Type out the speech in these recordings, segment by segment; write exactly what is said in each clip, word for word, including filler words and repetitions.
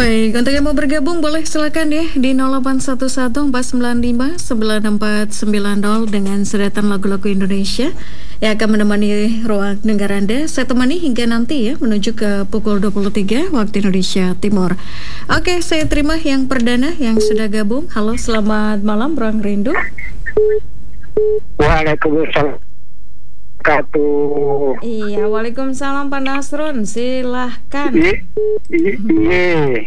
Baik, untuk yang mau bergabung boleh silakan ya di nol delapan satu satu empat sembilan lima sembilan empat sembilan nol dengan sedetan lagu-lagu Indonesia yang akan menemani ruang dengar Anda. Saya temani hingga nanti ya menuju ke pukul dua puluh tiga waktu Indonesia Timur. Oke, saya terima yang perdana yang sudah gabung. Halo, selamat malam Ruang Rindu. Waalaikumsalam. Katu. Iya, waalaikumsalam Pak Nasrun, silahkan. Iya.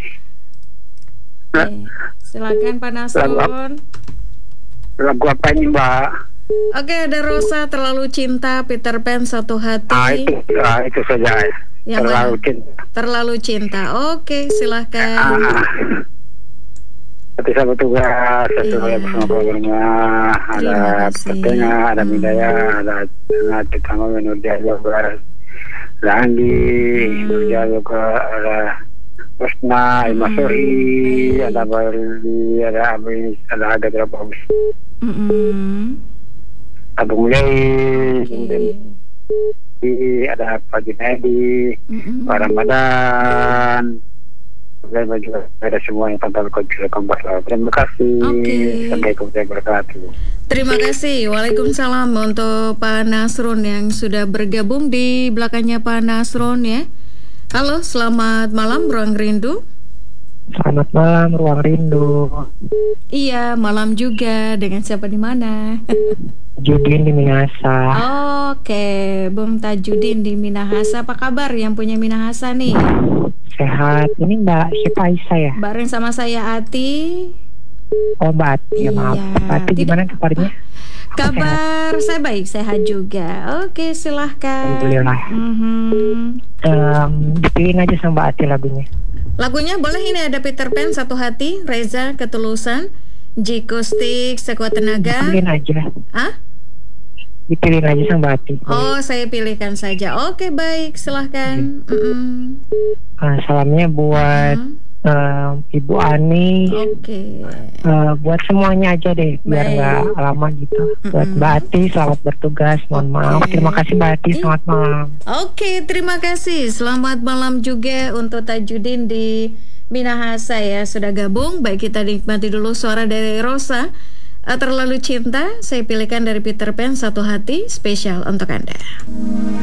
Eh, silakan Pak Nasrun. Lagu apa ini, Mbak? Oke, ada Rosa, Terlalu Cinta, Peter Pan, Satu Hati. Ah, itu, ah, itu saja. Yang Terlalu mana? cinta. Terlalu Cinta. Oke, silahkan. Ah. Seperti saya bertugas, saya Iya. tugas bersama programnya. Ada Terima kasih. Petena, ada Hmm. Midaya, ada Nanti Tama Nurjaya juga, ada Andi, Hmm. Nurjaya juga, ada Rusna, Ima Hmm. Sori, Baik. ada Barli, ada Abis, ada Aga berapa Abis, Mm-mm. Abung Lei, Oke. ada Pak Junaidi, Mm-mm. Pak Ramadan, dan juga ada semua yang tonton konser kompas. Terima kasih. Oke. Assalamualaikum warahmatullahi wabarakatuh. Terima kasih. Waalaikumsalam untuk Pak Nasrun yang sudah bergabung di belakangnya Pak Nasrun ya. Halo, selamat malam Ruang Rindu. Selamat malam Ruang Rindu. Iya, malam juga. Dengan siapa di mana? Judin di Minasa. Oke, Bung Tajudin di Minahasa. Apa kabar yang punya Minahasa nih? Sehat. Ini Mbak siapa Aisyah ya? Bareng sama saya Ati. Obat. Ya maaf. Iya. Ati Tidak- gimana kabarnya? Kabar saya baik, sehat juga. Oke, silahkan. Alhamdulillah. Mhm. Um, dipilihin aja sama Mbak Ati lagunya. Lagunya boleh ini ada Peter Pan, Satu Hati, Reza, Ketulusan, Jiko Stick, Sekuat Tenaga. Dipilihin aja. Ah? Dipilihin aja sama Mbak Ati. Oh, saya pilihkan saja. Oke, baik, silahkan. Mm-mm. Uh, salamnya buat Mhm. um, Ibu Ani. Oke. Uh, buat semuanya aja deh, biar Baik. nggak lama gitu. Buat Mm-mm. Mbak Ati, selamat bertugas. Mohon Oke. maaf. Terima kasih Mbak Ati. Ih. Selamat malam. Oke, terima kasih. Selamat malam juga untuk Tajudin di Minahasa ya sudah gabung. Baik, kita nikmati dulu suara dari Rosa. Eh, Terlalu Cinta, saya pilihkan dari Peter Pan, Satu Hati, spesial untuk Anda.